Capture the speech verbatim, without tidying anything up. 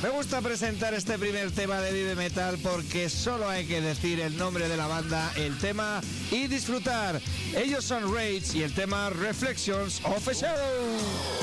Me gusta presentar este primer tema de Vive Metal porque solo hay que decir el nombre de la banda, el tema y disfrutar. Ellos son Rage y el tema Reflections of a Shadow.